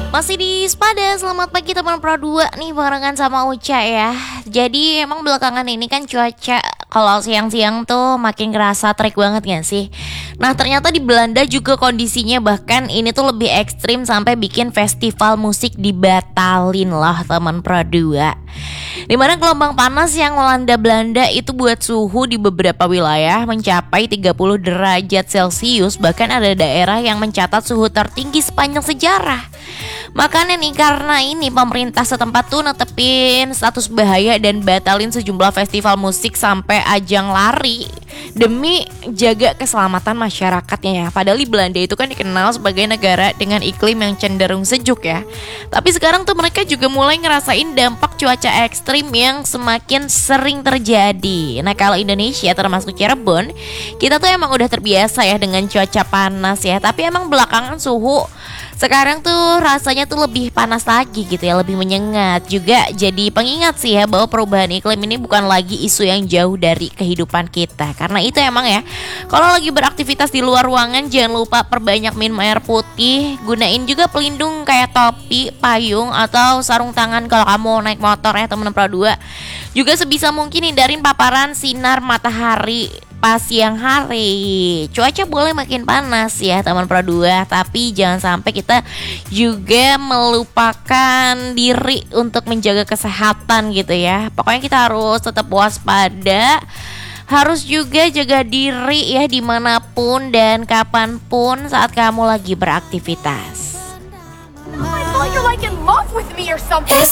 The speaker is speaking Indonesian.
Masih di Spada, selamat pagi teman Pro 2 nih barengan sama Uca ya. Jadi emang belakangan ini kan cuaca kalau siang-siang tuh makin kerasa terik banget gak sih? Nah ternyata di Belanda juga kondisinya bahkan ini tuh lebih ekstrim sampai bikin festival musik dibatalin lah teman Pro 2. Dimana gelombang panas yang melanda Belanda itu buat suhu di beberapa wilayah mencapai 30 derajat Celcius. Bahkan ada daerah yang mencatat suhu tertinggi sepanjang sejarah. Makanya nih karena ini pemerintah setempat tuh netepin status bahaya dan batalin sejumlah festival musik sampai ajang lari demi jaga keselamatan masyarakatnya ya. Padahal di Belanda itu kan dikenal sebagai negara dengan iklim yang cenderung sejuk ya. Tapi sekarang tuh mereka juga mulai ngerasain dampak cuaca ekstrim yang semakin sering terjadi. Nah kalau Indonesia termasuk Cirebon, kita tuh emang udah terbiasa ya dengan cuaca panas ya. Tapi emang belakangan suhu sekarang tuh rasanya tuh lebih panas lagi gitu ya, lebih menyengat. Juga jadi pengingat sih ya bahwa perubahan iklim ini bukan lagi isu yang jauh dari kehidupan kita. Karena itu emang ya, kalau lagi beraktivitas di luar ruangan jangan lupa perbanyak minum air putih. Gunain juga pelindung kayak topi, payung, atau sarung tangan kalau kamu naik motor ya teman Pro 2. Juga sebisa mungkin hindarin paparan sinar matahari pas siang hari. Cuaca boleh makin panas ya teman Pro 2, tapi jangan sampai kita juga melupakan diri untuk menjaga kesehatan gitu ya. Pokoknya kita harus tetap waspada, harus juga jaga diri ya dimanapun dan kapanpun saat kamu lagi beraktivitas. I thought you're like in love with me or something.